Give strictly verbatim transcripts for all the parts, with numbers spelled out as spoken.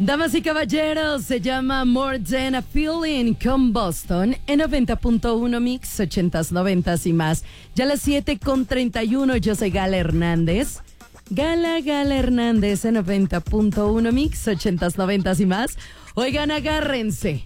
Damas y caballeros, se llama More Than a Feeling con Boston en noventa punto uno Mix, ochentas, noventas y más. Ya a las siete con treinta y uno, yo soy Gala Hernández. Gala, Gala Hernández en noventa punto uno Mix, ochentas, noventas y más. Oigan, agárrense,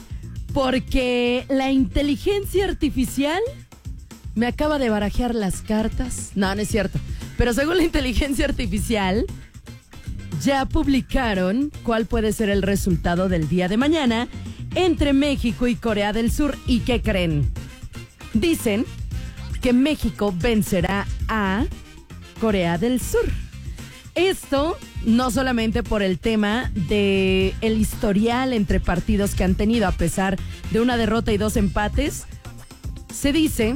porque la inteligencia artificial me acaba de barajear las cartas. No, no es cierto. Pero según la inteligencia artificial, ya publicaron cuál puede ser el resultado del día de mañana entre México y Corea del Sur. ¿Y qué creen? Dicen que México vencerá a Corea del Sur. Esto no solamente por el tema de el historial entre partidos que han tenido a pesar de una derrota y dos empates. Se dice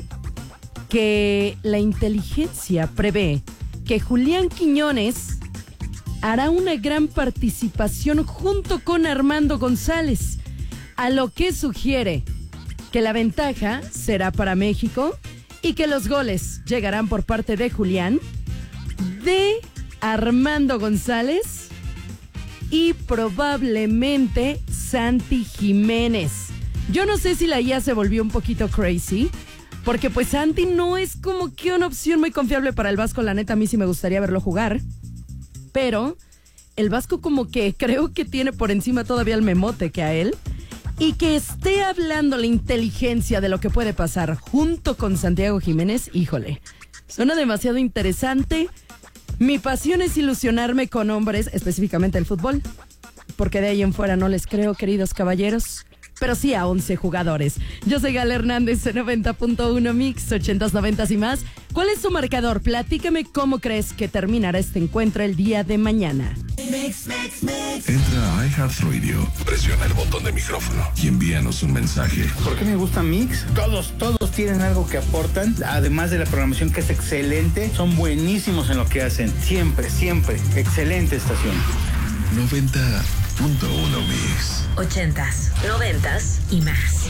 que la inteligencia prevé que Julián Quiñones hará una gran participación junto con Armando González, a lo que sugiere que la ventaja será para México y que los goles llegarán por parte de Julián, de Armando González y probablemente Santi Jiménez. Yo no sé si la I A se volvió un poquito crazy, porque pues Santi no es como que una opción muy confiable para el Vasco. La neta, a mí sí me gustaría verlo jugar. Pero el Vasco como que creo que tiene por encima todavía el Memote que a él. Y que esté hablando la inteligencia de lo que puede pasar junto con Santiago Jiménez, híjole, suena demasiado interesante. Mi pasión es ilusionarme con hombres, específicamente el fútbol, porque de ahí en fuera no les creo, queridos caballeros. Pero sí a once jugadores. Yo soy Gala Hernández en noventa punto uno Mix, ochentas, noventas y más. ¿Cuál es su marcador? Platícame cómo crees que terminará este encuentro el día de mañana. Mix, mix, mix. Entra a iHeartRadio, presiona el botón de micrófono y envíanos un mensaje. ¿Por qué me gusta Mix? Todos, todos tienen algo que aportan. Además de la programación que es excelente, son buenísimos en lo que hacen. Siempre, siempre. Excelente estación. noventa punto uno Mix. Ochentas, noventas y más.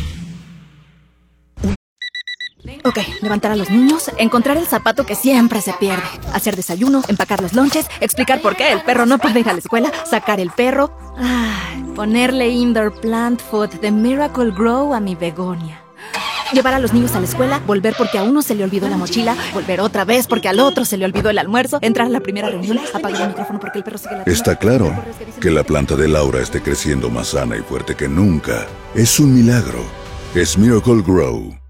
Ok, levantar a los niños, encontrar el zapato que siempre se pierde, hacer desayuno, empacar los lonches, explicar por qué el perro no puede ir a la escuela, sacar el perro, ay, ponerle indoor plant food de Miracle Grow a mi begonia. Llevar a los niños a la escuela, volver porque a uno se le olvidó la mochila, volver otra vez porque al otro se le olvidó el almuerzo, entrar a la primera reunión, apagar el micrófono porque el perro sigue ladrando. Está claro que la planta de Laura esté creciendo más sana y fuerte que nunca. Es un milagro. Es Miracle Grow.